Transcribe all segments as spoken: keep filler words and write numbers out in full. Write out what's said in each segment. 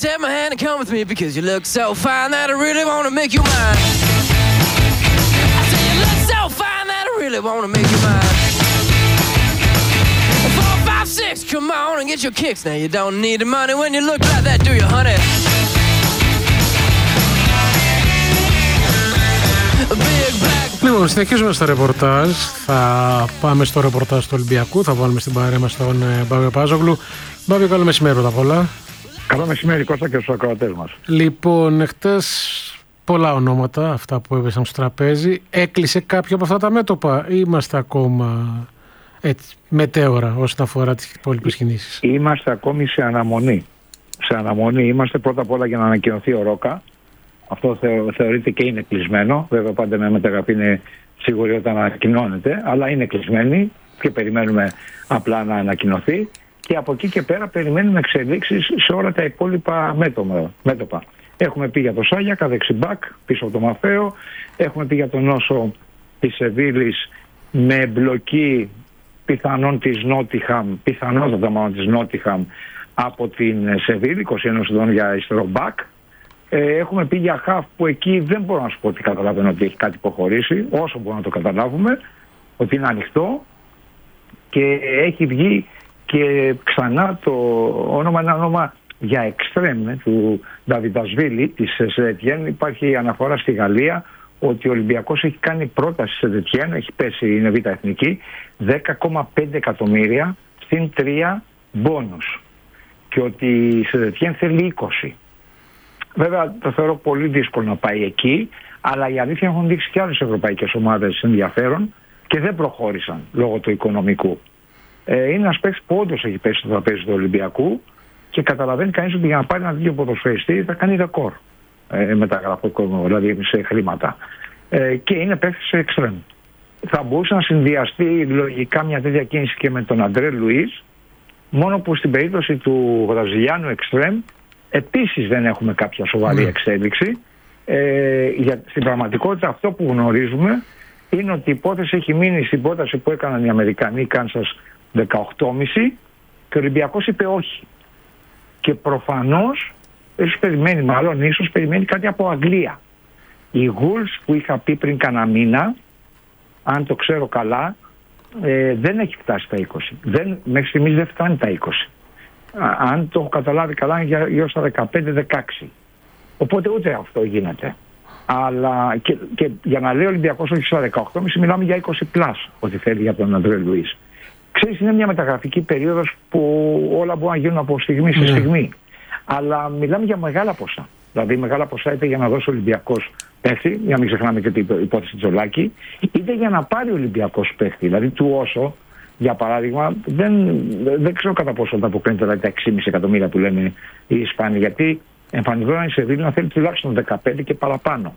take my hand and come with me because you look so fine that I really want to make you mine. I say you look so fine that I really want to make you mine. Four, five, six, come on and get your kicks. Now you don't need the money when you look like that, do you, honey? Λοιπόν, συνεχίζουμε στο ρεπορτάζ. Θα πάμε στο ρεπορτάζ του Ολυμπιακού. Θα βάλουμε στην παρέα μας τον Μπάβιο Πάζογλου. Μπάβιο, καλό μεσημέρι πρώτα απ' όλα. Καλό μεσημέρι, Κώστα, και στους ακροατές μας. Λοιπόν, χτες πολλά ονόματα, αυτά που έβεσαν στο τραπέζι. Έκλεισε κάποιο από αυτά τα μέτωπα ή είμαστε ακόμα έτσι, μετέωρα όσον αφορά τις υπόλοιπες κινήσεις? Είμαστε ακόμη σε αναμονή. Σε αναμονή είμαστε πρώτα απ' όλα για να ανακοινωθεί ο Ρόκα. Αυτό θεω, θεωρείται και είναι κλεισμένο. Βέβαια, πάντα με μεταγραφή είναι σίγουροι όταν ανακοινώνεται, αλλά είναι κλεισμένη και περιμένουμε απλά να ανακοινωθεί. Και από εκεί και πέρα περιμένουμε εξελίξεις σε όλα τα υπόλοιπα μέτωπα. Έχουμε πει για το Σάγιακα, δεξιμπάκ, πίσω από το Μαφαίο. Έχουμε πει για τον Όσο της Σεβίλης με εμπλοκή πιθανόν της Νότιχαμ, πιθανότατα μάλλον της Νότιχαμ από την Σεβίλη, είκοσι ένα σεδόν για αριστερό μπακ. Ε, έχουμε πει για χαφ που εκεί δεν μπορώ να σου πω ότι καταλαβαίνω ότι έχει κάτι υποχωρήσει, όσο μπορούμε να το καταλάβουμε, ότι είναι ανοιχτό και έχει βγει και ξανά το όνομα, ένα όνομα για εξτρέμ του Νταβιντασβίλη της Σεντετιέν. Υπάρχει αναφορά στη Γαλλία ότι ο Ολυμπιακός έχει κάνει πρόταση στη Σεντετιέν, έχει πέσει, είναι β' εθνική, δέκα κόμμα πέντε εκατομμύρια συν τρία μπόνους και ότι η Σεντετιέν θέλει είκοσι. Βέβαια το θεωρώ πολύ δύσκολο να πάει εκεί, αλλά η αλήθεια έχουν δείξει και άλλες ευρωπαϊκές ομάδες ενδιαφέρον και δεν προχώρησαν λόγω του οικονομικού. Ε, είναι ένας παίκτης που όντως έχει πέσει στο τραπέζι του Ολυμπιακού και καταλαβαίνει κανείς ότι για να πάρει ένα δύο ποδοσφαιριστή θα κάνει ρεκόρ ε, μεταγραφικό, δηλαδή σε χρήματα. Ε, και είναι παίκτης σε εξτρέμ. Θα μπορούσε να συνδυαστεί λογικά μια τέτοια κίνηση και με τον Αντρέ Λουίς, μόνο που στην περίπτωση του Βραζιλιάνου εξτρέμ επίσης δεν έχουμε κάποια σοβαρή mm. εξέλιξη. Ε, για, στην πραγματικότητα αυτό που γνωρίζουμε είναι ότι η υπόθεση έχει μείνει στην πρόταση που έκαναν οι Αμερικανοί Κάνσας δεκαοκτώ κόμμα πέντε και ο Ολυμπιακός είπε όχι. Και προφανώς, ίσως περιμένει μάλλον, ίσως περιμένει κάτι από Αγγλία. Οι Wolves που είχα πει πριν κανένα μήνα, αν το ξέρω καλά, ε, δεν έχει φτάσει τα είκοσι. Δεν, μέχρι στιγμής δεν φτάνει τα είκοσι. Αν το έχω καταλάβει καλά, είναι γύρω στα δεκαπέντε δεκαέξι. Οπότε ούτε αυτό γίνεται. Αλλά και, και για να λέει ο Ολυμπιακός όχι στα δεκαοκτώ κόμμα πέντε, μιλάμε για είκοσι πλας ότι θέλει για τον Αντρέ Λουίς. Ξέρεις, είναι μια μεταγραφική περίοδος που όλα μπορούν να γίνουν από στιγμή σε στιγμή. Yeah. Αλλά μιλάμε για μεγάλα ποσά. Δηλαδή, μεγάλα ποσά είτε για να δώσει ο Ολυμπιακός παίχτη, για να μην ξεχνάμε και την υπόθεση Τζολάκη, είτε για να πάρει ο Ολυμπιακός παίχτη. Δηλαδή, του Όσο, για παράδειγμα, δεν, δεν ξέρω κατά πόσο θα αποκρίνεται δηλαδή, τα έξι κόμμα πέντε εκατομμύρια που λένε οι Ισπανοί. Γιατί εμφανιζόταν η Σεβίλη να θέλει τουλάχιστον δεκαπέντε και παραπάνω.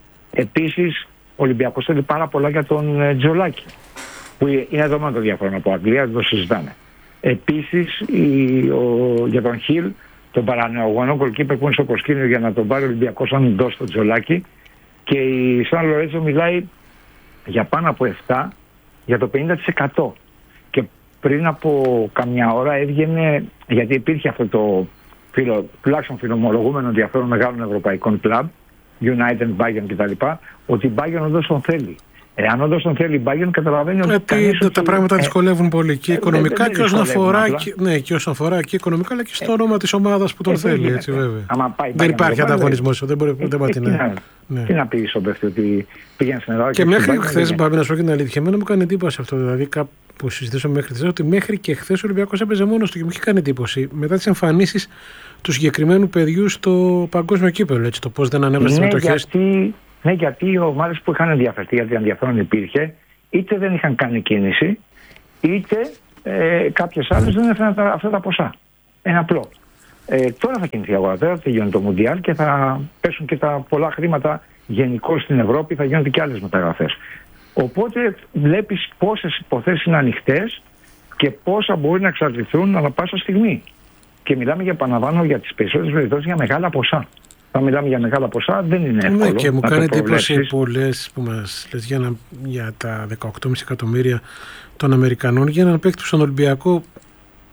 Επίσης, ο Ολυμπιακός θέλει πάρα πολλά για τον ε, Τζολάκη. Που είναι εδώ μόνο το διαφορά από Αγγλία, δεν το συζητάμε. Επίσης, η, ο, για τον Χιλ, τον παρανεογονό γκολκίπερ που είναι στο προσκήνιο για να τον πάρει ο Ολυμπιακός αν δώσει τον Τζολάκη. Και η Σαν Λορέτζο μιλάει για πάνω από επτά, για το πενήντα τοις εκατό. Και πριν από καμιά ώρα έβγαινε, γιατί υπήρχε αυτό το φιλο, τουλάχιστον φιλομολογούμενο ενδιαφέρον μεγάλων ευρωπαϊκών κλαμπ, United, Bayern κτλ., ότι η Bayern όντως τον θέλει. Εάν όντως τον θέλει η Bayern, καταλαβαίνει ότι. Γιατί τα ότι... πράγματα ε, δυσκολεύουν πολύ και οικονομικά ε, και όσον αφορά. Και, ναι, και όσον αφορά και οικονομικά, αλλά και στο όνομα της ομάδας που τον ε, θέλει. ε, Έτσι, βέβαια. Πάει, δεν υπάρχει ανταγωνισμός. Δεν μπορεί ε, να ε, ναι. ναι. Τι να πει στον παίχτη ότι πήγαινε στην Ελλάδα. Και, και μέχρι χθες, Μπάμπη, να σου πω και την αλήθεια, εμένα μου έκανε εντύπωση αυτό. Δηλαδή, που συζητήσαμε μέχρι χθες, ότι μέχρι και χθες ο Ολυμπιακός έπαιζε μόνος του και μου είχε κάνει εντύπωση μετά τις εμφανίσεις του συγκεκριμένου παιδιού στο παγκόσμιο κύπελλο. Το πώς δεν ανέβασε ναι, συμμετοχές. Γιατί, ναι, γιατί οι ομάδες που είχαν ενδιαφερθεί, γιατί ενδιαφέρον υπήρχε, είτε δεν είχαν κάνει κίνηση, είτε ε, κάποιες άλλες δεν έφεραν τα, αυτά τα ποσά. Είναι απλό. Ε, τώρα θα κινηθεί η αγορά, τώρα θα γίνει το Μουντιάλ και θα πέσουν και τα πολλά χρήματα γενικώς στην Ευρώπη, θα γίνονται και άλλες μεταγραφές. Οπότε βλέπεις πόσες υποθέσεις είναι ανοιχτές και πόσα μπορεί να εξαρτηθούν ανά πάσα στιγμή. Και μιλάμε για, επαναλαμβάνω, για τις περισσότερες περιπτώσεις για μεγάλα ποσά. Θα μιλάμε για μεγάλα ποσά, δεν είναι εύκολο. Ναι, και μου να κάνει το εντύπωση που λες, που μας λες για, να, για τα δεκαοκτώ κόμμα πέντε εκατομμύρια των Αμερικανών για έναν παίκτη στον Ολυμπιακό.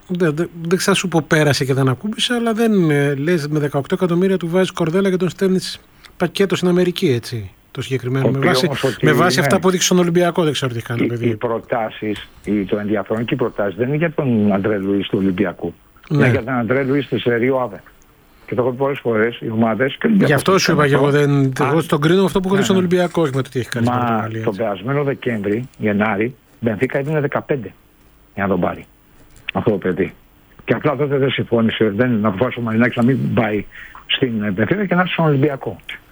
Δεν, δεν, δεν θα σου πω πέρασε και δεν ακούμπησε, αλλά δεν ε, λες με δεκαοκτώ εκατομμύρια του βάζει κορδέλα και τον στέλνεις πακέτο στην Αμερική, έτσι. Το συγκεκριμένο. Με βάση, με βάση ναι. αυτά που έδειξε στον Ολυμπιακό, δεν ξέρω τι κάνει το παιδί. Οι προτάσεις, το ενδιαφέρον και οι προτάσεις δεν είναι για τον Αντρέ Λουίς του Ολυμπιακού. Ναι. Είναι για τον Αντρέ Λουίς της Ρίο Αβε. Και το έχω πει πολλές φορές οι ομάδες. Γι' αυτό σου είπα και εγώ. Δεν, εγώ στον κρίνω αυτό που έχω δει στον Ολυμπιακό, όχι με το τι έχει κάνει στην Πορτογαλία. Τον περασμένο Δεκέμβρη, Γενάρη, η Μπενφίκα έδινε δεκαπέντε για να τον πάρει αυτό το παιδί. Και απλά τότε δεν συμφώνησε, δεν αποφάσισε ο Μαρινάκης να μην πάει στην Μπενφίκα και να έρθει στον Ολυμπιακό.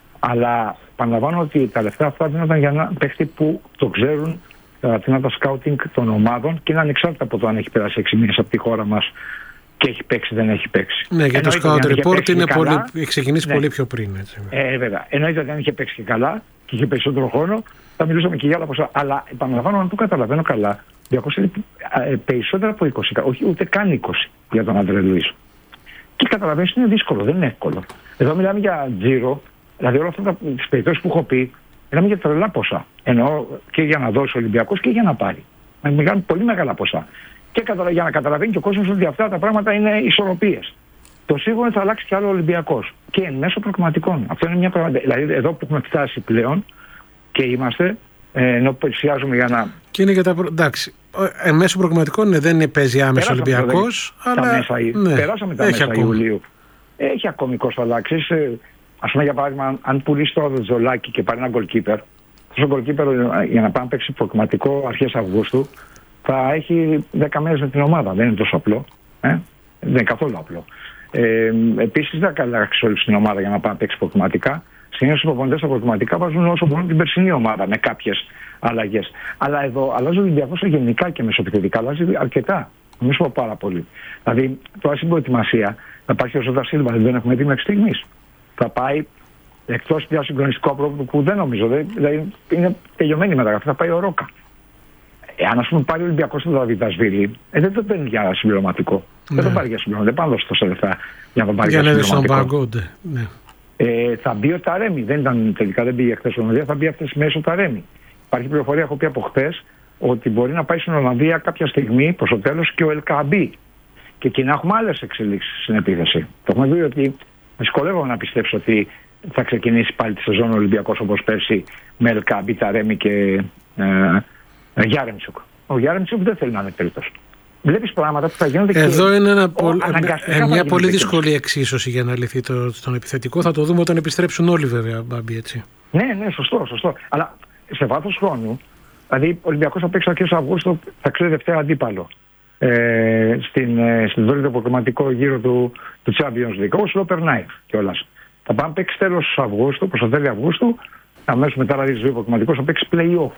Αλλά παραλαμβάνω ότι τα λεφτά αυτά δίνονταν για ένα παίχτη που το ξέρουν τα τμήματα σκάουτινγκ των ομάδων και είναι ανεξάρτητα από το αν έχει περάσει έξι μήνες από τη χώρα μας και έχει παίξει δεν έχει παίξει. Ναι, γιατί το scout report είναι πολύ, έχει ξεκινήσει ναι. πολύ πιο πριν. Έτσι. Ε, βέβαια. Εννοείται ότι αν είχε παίξει και καλά και είχε περισσότερο χρόνο, θα μιλούσαμε και για άλλα ποσά. Αλλά επαναλαμβάνω, αν το καταλαβαίνω καλά, διακόσια περισσότερα από είκοσι, όχι ούτε καν είκοσι για τον Αντρέ Λουίς. Και καταλαβαίνεις ότι είναι δύσκολο, δεν είναι εύκολο. Εδώ μιλάμε για τζίρο, δηλαδή όλα αυτά τις περιπτώσεις που έχω πει, μιλάμε για τρελά ποσά. Εννοώ και για να δώσει ο Ολυμπιακός και για να πάρει. Μιλάμε πολύ μεγάλα ποσά. Και για να καταλαβαίνει και ο κόσμος ότι αυτά τα πράγματα είναι ισορροπίες. Το σίγουρο θα αλλάξει κι άλλο ο Ολυμπιακός. Και εν μέσω προγραμματικών. Αυτό είναι μια πραγματικότητα. Δηλαδή εδώ που έχουμε φτάσει πλέον και είμαστε, ενώ πλησιάζουμε για να. Και είναι για τα. Εντάξει. Εν μέσω προγραμματικών ναι, δεν παίζει άμεσα ο Ολυμπιακός. Αλλά. Μέσα, ναι, περάσαμε τα μέσα ακόμη. Ιουλίου. Έχει ακόμη αλλάξεις. Ας πούμε για παράδειγμα, αν πουλήσει το Ζολάκι και πάρει ένα goalkeeper, αυτό ο goalkeeper για να πάει να παίξει προγραμματικό αρχές Αυγούστου. Θα έχει δέκα μέρες με την ομάδα. Δεν είναι τόσο απλό. Ε? Δεν είναι καθόλου απλό. Ε, επίσης δεν θα αλλάξει όλη την ομάδα για να πάει να παίξει προκριματικά. Συνήθως οι προπονητές στα προκριματικά βάζουν όσο μπορούν την περσινή ομάδα με κάποιες αλλαγές. Αλλά εδώ αλλάζει ο Ολυμπιακός γενικά και μεσοεπιθετικά. Αλλάζει αρκετά. Μην σου πω πάρα πολύ. Δηλαδή τώρα στην προετοιμασία θα υπάρχει ο Ζώτα Σίλβα, δεν έχουμε δει μέχρι στιγμής. Θα πάει εκτός πια συγκλονιστικό πρόβλημα που δεν νομίζω. Δηλαδή είναι τελειωμένη η μεταγραφή. Θα πάει ο Ρόκα. Εάν ας πούμε πάρει ο Ολυμπιακός τον Δαβιδασβίλη, ε, δεν το παίρνει για συμπληρωματικό. Ναι. Δεν το πάρει για συμπληρωματικό. Δεν πάνε τόσα λεφτά για να το πάρει για, για συμπληρωματικό. Ναι. Ε, θα μπει ο Ταρέμι. Δεν ήταν τελικά, δεν πήγε χθες στην Ολλανδία, θα μπει αυτές τις μέρες ο Ταρέμι. Υπάρχει πληροφορία, έχω πει από χθες, ότι μπορεί να πάει στην Ολλανδία κάποια στιγμή προς το τέλος και ο Ελκαμπή. Και εκεί να έχουμε άλλες εξελίξεις στην επίθεση. Το έχουμε δει ότι δυσκολεύομαι να πιστέψω ότι θα ξεκινήσει πάλι τη σεζόν ο Ολυμπιακός όπως πέρσι με Ελκαμπή, Ταρέμι και. Ε, Γιάρεμτσουκ. Ο Γιάρεμτσουκ δεν θέλει να είναι τρίτος. Βλέπεις πράγματα που θα γίνονται και. Εδώ είναι ένα πολ... ε, μια πολύ δύσκολη εξίσωση για να λυθεί το, στον επιθετικό. Θα το δούμε όταν επιστρέψουν όλοι βέβαια, Μπάμπη, έτσι. Ναι, ναι, σωστό, σωστό. Αλλά σε βάθος χρόνου, δηλαδή ο Ολυμπιακός θα παίξει αρχές Αυγούστου, θα ξέρει Δευτέρα αντίπαλο. Ε, στην ε, στην το προκριματικό γύρο του, του Champions League. Όπως το περνάει κιόλας. Θα πάμε παίξει τέλος Αυγούστου, προς το τέλη Αυγούστου, αμέσως μετά δηλαδή το προκριματικό θα παίξει play-off.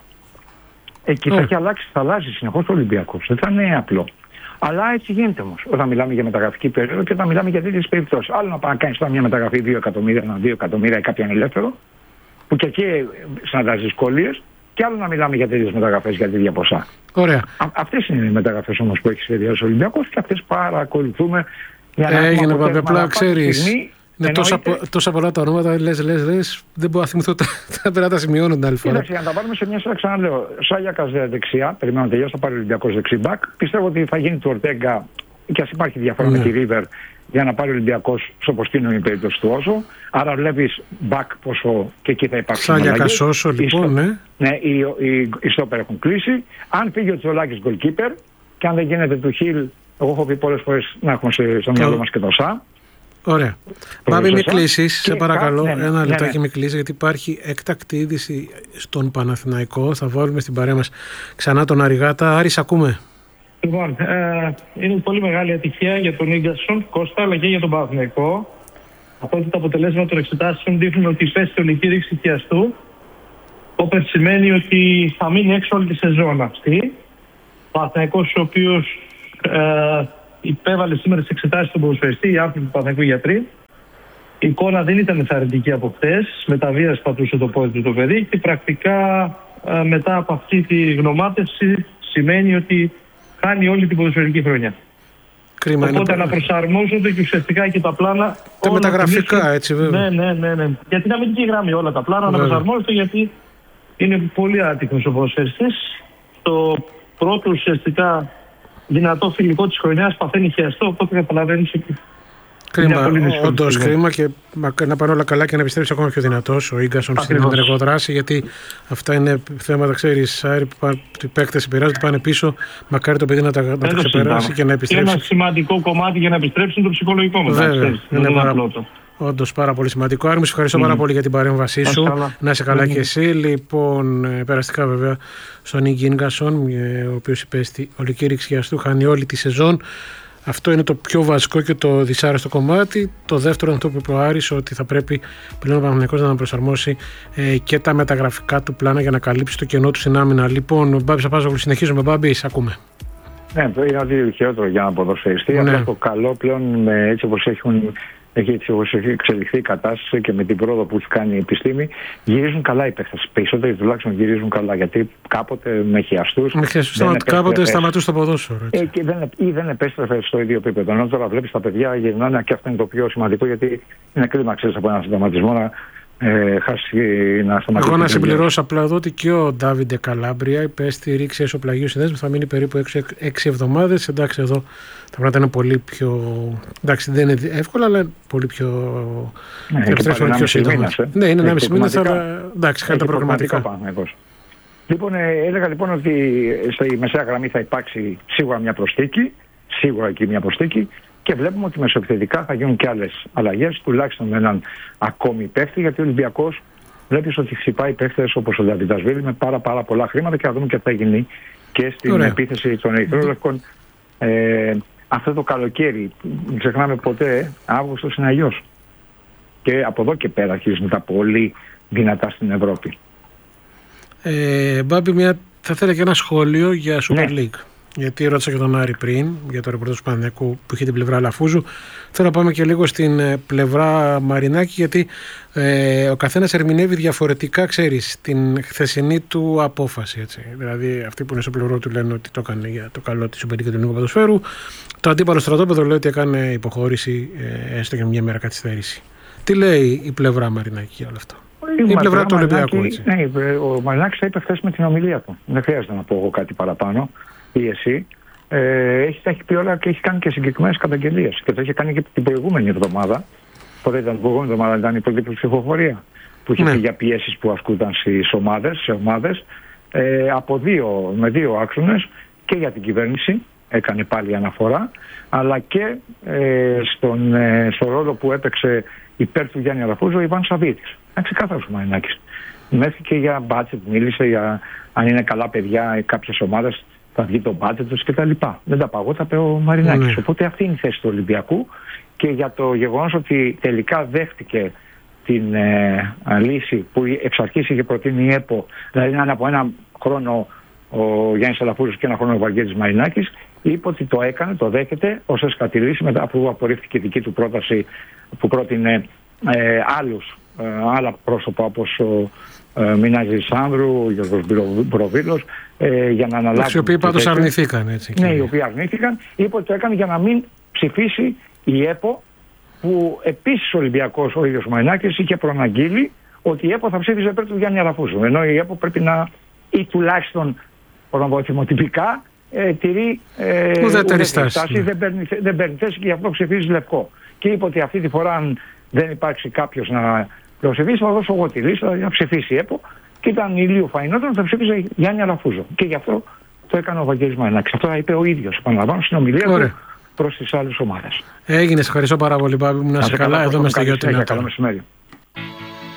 Εκεί θα έχει αλλάξει, θα αλλάζει συνεχώς ο Ολυμπιακός. Δεν θα είναι απλό. Αλλά έτσι γίνεται όμως. Όταν μιλάμε για μεταγραφική περίοδο και όταν μιλάμε για τέτοιες περιπτώσεις. Άλλο να πάει να κάνει τώρα μια μεταγραφή δύο εκατομμύρια, ένα δύο εκατομμύρια ή κάποιον ελεύθερο, που και εκεί συναντάζει δυσκολίες, και άλλο να μιλάμε για τέτοιες μεταγραφές για τέτοια ποσά. Ωραία. Αυτές είναι οι μεταγραφές όμως που έχει σχεδιάσει ο Ολυμπιακός και αυτές παρακολουθούμε. Για να έγινε βέβαια, απλά ξέρεις. Είναι τόσα, τόσα πολλά τα ονόματα, λες, λες, λες, δεν μπορώ να θυμηθώ, θα πρέπει να τα σημειώνω την άλλη φορά. Κοίταξε, για να τα βάλουμε σε μια σειρά, ξαναλέω, Σάγια Καζέ δεξιά, περιμένω να τελειώσει, θα πάρει ο Ολυμπιακός δεξιμπακ. Πιστεύω ότι θα γίνει του Ορτέγκα, και ας υπάρχει διαφορά ναι. με τη Ρίβερ, για να πάρει ο Ολυμπιακός, όπως είναι η περίπτωση του Όσο. Άρα βλέπεις μπακ πόσο και εκεί θα υπάρξει. Σάγια Κασόσο, λοιπόν, ναι. Ναι, οι, οι, οι στόπερ έχουν κλείσει. Αν φύγει ο Τσολάκης goalkeeper, και αν δεν γίνεται του Χιλ, εγώ έχω πει πολλές φορές να έχουμε στο μυαλό μας και το Σα. Ωραία. Μπάμπη, μη κλείσεις, σε παρακαλώ. Ναι, ναι, ένα λεπτάκι ναι, ναι. μη κλείσεις, γιατί υπάρχει έκτακτη είδηση στον Παναθηναϊκό. Θα βάλουμε στην παρέα μας ξανά τον Αριγάτα. Άρης, ακούμε. Λοιπόν, ε, είναι πολύ μεγάλη ατυχία για τον Ίγκασον, Κώστα, αλλά και για τον Παναθηναϊκό. Από ότι τα αποτελέσματα των εξετάσεων δείχνουν ότι υπέστη ολική ρήξη χιαστού. Όπερ σημαίνει ότι θα μείνει έξω όλη τη σεζόν αυτή. Ο Παναθηναϊκός, ο οποίος ε, υπέβαλε σήμερα τις εξετάσεις του ποδοσφαιριστή, οι άνθρωποι του Παναθηναϊκού γιατροί. Η εικόνα δεν ήταν θαρρυντική από χτες. Με τα βίας πατούσε το πόδι του το παιδί και πρακτικά ε, μετά από αυτή τη γνωμάτευση σημαίνει ότι χάνει όλη την ποδοσφαιρική χρονιά. Κρίμα. Οπότε να προσαρμόζονται και ουσιαστικά και τα πλάνα. Τα μεταγραφικά, έτσι βέβαια. Ναι, ναι, ναι, ναι. Γιατί να μην και γράμμει όλα τα πλάνα, βέβαια. Να προσαρμόζονται, γιατί είναι πολύ άτυχος ο ποδοσφαιριστής. Το πρώτο ουσιαστικά δυνατό φιλικό της χρονιάς παθαίνει χιαστό, οπότε καταλαβαίνεις ότι Κρίμα, όντως κρίμα, και να πάνε όλα καλά και να επιστρέψει ακόμα πιο δυνατός ο Ίγκασον στην ενεργό δράση, γιατί αυτά είναι θέματα, ξέρεις, οι παίκτες επηρεάζονται, πάνε πίσω. Μακάρι το παιδί να τα, να τα ξεπεράσει και να επιστρέψει. Ένα σημαντικό κομμάτι για να επιστρέψουν το ψυχολογικό μετά. Βέβαια, είναι πάρα, όντως πάρα πολύ σημαντικό. Άρη, μου σε ευχαριστώ mm. πάρα πολύ για την παρέμβασή σου. Καλά. Να είσαι καλά mm. και εσύ. Λοιπόν, περαστικά βέβαια στον Ίγκασον, ο οποίος υπέστη ολική ρήξη χιαστού, χάνει όλη τη σεζόν. Αυτό είναι το πιο βασικό και το δυσάρεστο κομμάτι. Το δεύτερο είναι αυτό που είπε ο Άρης, ότι θα πρέπει πλέον ο Παναθηναϊκός να προσαρμόσει ε, και τα μεταγραφικά του πλάνα για να καλύψει το κενό του στην άμυνα. Λοιπόν, ο Μπάμπης Απάζογλου, συνεχίζουμε. Μπάμπη, χακούμε. Ναι, το είναι ότι χειρότερο για να ποδοσφαιριστεί. Ναι. Αλλά το καλό πλέον, έτσι όπως έχουν. Έχει έτσι όπως έχει εξελιχθεί η κατάσταση και με την πρόοδο που έχει κάνει η επιστήμη, γυρίζουν καλά οι παίκτες. Περισσότεροι τουλάχιστον γυρίζουν καλά. Γιατί κάποτε με χιαστούς. Με χιαστούς κάποτε σταματούσε το ποδόσφαιρο. Ε, και δεν, ή δεν επέστρεφε στο ίδιο επίπεδο. Ενώ τώρα βλέπεις τα παιδιά γυρνάνε, και αυτό είναι το πιο σημαντικό, γιατί είναι κρίμα, ξέρεις, από έναν συνταγματισμό να ε, χάσει να σταματήσει. Εγώ να συμπληρώσω απλά εδώ ότι και ο Ντάβιντε Καλάμπρια υπέστη ρήξη έσω-πλαγίου συνδέσμου, θα μείνει περίπου έξι εβδομάδες. Εντάξει, εδώ τα πράγματα είναι πολύ πιο. Εντάξει, δεν είναι εύκολα, αλλά πολύ πιο. Ναι, επιστρέφουν πιο σύντομα. Ναι, είναι ένα μισή μήνα, αλλά εντάξει, κάνει τα προγραμματικά. Λοιπόν, ε, έλεγα λοιπόν ότι στη μεσαία γραμμή θα υπάρξει σίγουρα μια προσθήκη, σίγουρα εκεί μια προσθήκη, και βλέπουμε ότι μεσοεπιθετικά θα γίνουν και άλλες αλλαγές, τουλάχιστον με έναν ακόμη παίχτη, γιατί ο Ολυμπιακός βλέπεις ότι χτυπάει παίχτες όπως ο Νταβιντασβίλη με πάρα, πάρα πολλά χρήματα, και θα δούμε και τι θα γίνει και στην Ωραία. επίθεση των Ερυθρόλευκων. Ε, αυτό το καλοκαίρι, μην ξεχνάμε ποτέ, Αύγουστος είναι αλλιώς. Και από εδώ και πέρα αρχίζουν τα πολύ δυνατά στην Ευρώπη. Ε, Μπάμπη, μια, θα ήθελα και ένα σχόλιο για Super ναι. League. Γιατί ρώτησα και τον Άρη πριν για το ρεπορτάζ του Παναθηναϊκού που είχε την πλευρά Λαφούζου. Θέλω να πάμε και λίγο στην πλευρά Μαρινάκη, γιατί ε, ο καθένας ερμηνεύει διαφορετικά, ξέρεις, την χθεσινή του απόφαση. Έτσι. Δηλαδή, αυτοί που είναι στο πλευρό του λένε ότι το έκανε για το καλό της Super League και του ελληνικού ποδοσφαίρου. Το αντίπαλο στρατόπεδο λέει ότι έκανε υποχώρηση, ε, έστω και μια μέρα καθυστέρηση. Τι λέει η πλευρά Μαρινάκη για όλο αυτό? Η, η πλευρά του Ολυμπιακού. Ναι, ο Μαρινάκης τα είπε χθες με την ομιλία του. Δεν χρειάζεται να πω εγώ κάτι παραπάνω. Ή εσύ, ε, έχει, τα έχει πει όλα και έχει κάνει και συγκεκριμένες καταγγελίες. Και το είχε κάνει και την προηγούμενη εβδομάδα. Πότε ήταν την προηγούμενη εβδομάδα, ήταν η πρώτη ψηφοφορία. Που είχε ναι. πει για πιέσεις που ασκούνταν στις ομάδες, σε ομάδες. Ε, από δύο, με δύο άξονες, και για την κυβέρνηση έκανε πάλι αναφορά, αλλά και ε, στον, ε, στο ρόλο που έπαιξε υπέρ του Γιάννη Αλαφούζου ο Ιβάν Σαββίδης. Ένα ξεκάθαρος ο Μαρινάκης. Μέχρι και για μπάτσετ μίλησε, για αν είναι καλά παιδιά κάποιες ομάδες. Θα βγει το μπάτζετ τους κτλ. Δεν τα παγώ, τα πει ο Μαρινάκης. Ναι. Οπότε αυτή είναι η θέση του Ολυμπιακού, και για το γεγονός ότι τελικά δέχτηκε την ε, λύση που εξ αρχής είχε προτείνει η ΕΠΟ, δηλαδή να είναι από ένα χρόνο ο Γιάννης Αλαφούζος και ένα χρόνο ο Βαγγέλης Μαρινάκης, είπε ότι το έκανε, το δέχεται ως έσχατη λύση, μετά αφού απορρίφθηκε η δική του πρόταση που πρότεινε ε, άλλους, ε, άλλα πρόσωπα όπως ο ε, Μινάζης Σάνδρου, ο Γιώργος Μπροβίλος, ε, για να αναλάβουν. Οι οποίοι πάντως αρνηθήκαν, έτσι. Ναι, οι οποίοι αρνήθηκαν. Είπε ότι το έκανε για να μην ψηφίσει η ΕΠΟ, που επίσης ο Ολυμπιακός, ο ίδιος ο Μαρινάκης, είχε προαναγγείλει ότι η ΕΠΟ θα ψήφιζε υπέρ του Γιάννη Αλαφούζου. Ενώ η ΕΠΟ πρέπει να, ή τουλάχιστον θυμοτυπικά, ε, τηρεί ε, ουδέτερη στάση, ναι. δεν, παίρνει, δεν παίρνει θέση, και γι' αυτό ψηφίζει λευκό. Και είπε ότι αυτή τη φορά, αν δεν υπάρξει κάποιος να ψηφίσει, θα δώσω εγώ τη λίστα για να ψηφίσει η ΕΠΟ. Και ήταν ηλίου φαϊνότερο, θα ψήφιζε Γιάννη Αλαφούζο. Και γι' αυτό το έκανε ο Βαγγέλης Μαρινάκης. Αυτό είπε ο ίδιος, επαναλαμβάνω, στην ομιλία του προς τις άλλες ομάδες. Έγινε, ευχαριστώ πάρα πολύ, Μπάμπη μου, να είσαι καλά, εδώ με στο Γιώργο. Καλό μεσημέρι.